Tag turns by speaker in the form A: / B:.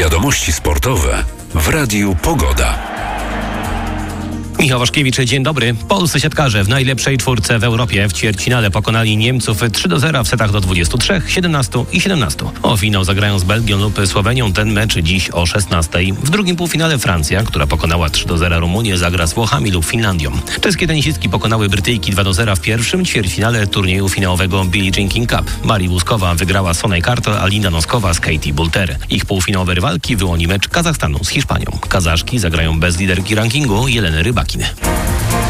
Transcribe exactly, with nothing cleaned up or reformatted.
A: Wiadomości sportowe w Radiu Pogoda.
B: Michał Waszkiewicz, dzień dobry. Polscy siatkarze w najlepszej czwórce w Europie w ćwierćfinale pokonali Niemców trzy do zera w setach do dwudziestu trzech, siedemnastu i siedemnastu. O finał zagrają z Belgią lub Słowenią. Ten mecz dziś o szesnastej. W drugim półfinale Francja, która pokonała trzy do zera Rumunię, zagra z Włochami lub Finlandią. Czeskie tenisistki pokonały Brytyjki dwa do zera w pierwszym ćwierćfinale turnieju finałowego Billie Jean King Cup. Marii Łuskowa wygrała Sonaj Kartl, a Linda Noskowa z Katie Boulter. Ich półfinałowe rywalki wyłoni mecz Kazachstanu z Hiszpanią. Kazaszki zagrają bez liderki rankingu Jeleny Rybakiny.